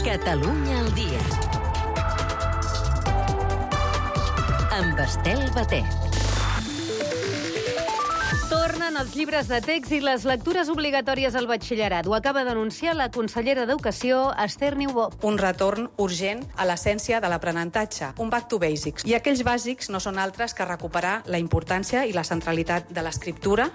Catalunya al dia. Amb Estel Batet. Tornen els llibres de text i les lectures obligatòries al batxillerat. Ho acaba d'anunciar la consellera d'Educació, Esther Niubó. Un retorn urgent a l'essència de l'aprenentatge, un back to basics. I aquells bàsics no són altres que recuperar la importància i la centralitat de l'escriptura